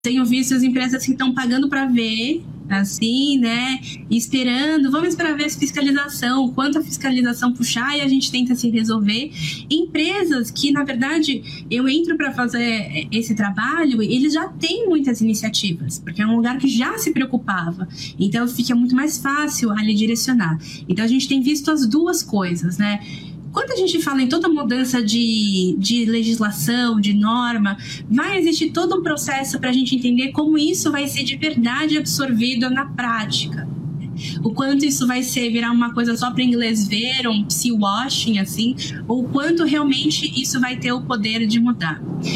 Tenho visto as empresas que estão pagando para ver, assim, né, esperando, vamos esperar ver a fiscalização, quanto a fiscalização puxar e a gente tenta se resolver. Empresas que, na verdade, eu entro para fazer esse trabalho, eles já têm muitas iniciativas, porque é um lugar que já se preocupava, então fica muito mais fácil ali direcionar. Então a gente tem visto as duas coisas, né? Quando a gente fala em toda mudança de legislação, de norma, vai existir todo um processo para a gente entender como isso vai ser de verdade absorvido na prática. O quanto isso vai virar uma coisa só para inglês ver, um psi-washing, assim, ou quanto realmente isso vai ter o poder de mudar.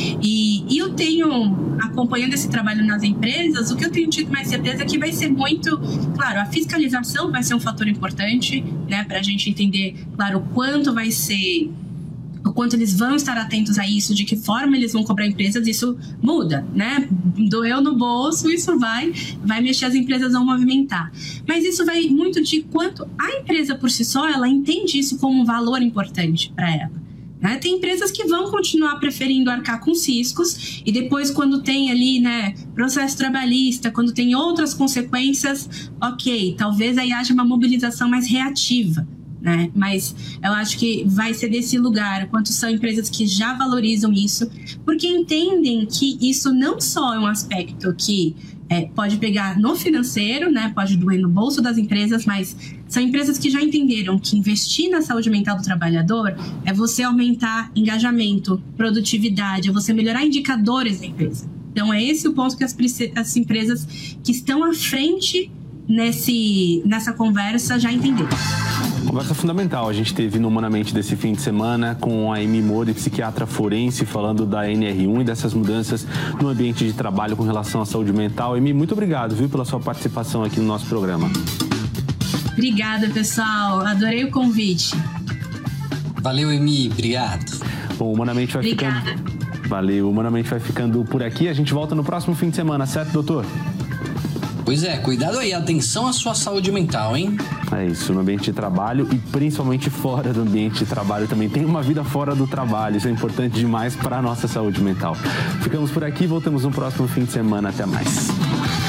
E eu tenho, acompanhando esse trabalho nas empresas, o que eu tenho tido mais certeza é que vai ser muito, claro, a fiscalização vai ser um fator importante, né, para a gente entender, claro, o quanto vai ser, o quanto eles vão estar atentos a isso, de que forma eles vão cobrar empresas, isso muda, né? Doeu no bolso, isso vai mexer, as empresas vão movimentar. Mas isso vai muito de quanto a empresa por si só, ela entende isso como um valor importante para ela. Né? Tem empresas que vão continuar preferindo arcar com os riscos e depois quando tem ali, né, processo trabalhista, quando tem outras consequências, ok, talvez aí haja uma mobilização mais reativa. Né? Mas eu acho que vai ser desse lugar, quanto são empresas que já valorizam isso, porque entendem que isso não só é um aspecto que pode pegar no financeiro, né? Pode doer no bolso das empresas, mas são empresas que já entenderam que investir na saúde mental do trabalhador é você aumentar engajamento, produtividade, é você melhorar indicadores da empresa. Então é esse o ponto que as empresas que estão à frente nessa conversa já entenderam. Conversa fundamental a gente teve no Humanamente desse fim de semana com a Amy Mori, psiquiatra forense, falando da NR1 e dessas mudanças no ambiente de trabalho com relação à saúde mental. Amy, muito obrigado, viu, pela sua participação aqui no nosso programa. Obrigada, pessoal. Adorei o convite. Valeu, Amy. Obrigado. Bom, o Humanamente vai ficando... Valeu, o Humanamente vai ficando por aqui. A gente volta no próximo fim de semana, certo, doutor? Pois é, cuidado aí, atenção à sua saúde mental, hein? É isso, no ambiente de trabalho e principalmente fora do ambiente de trabalho também. Tem uma vida fora do trabalho, isso é importante demais para a nossa saúde mental. Ficamos por aqui, voltamos no próximo fim de semana. Até mais.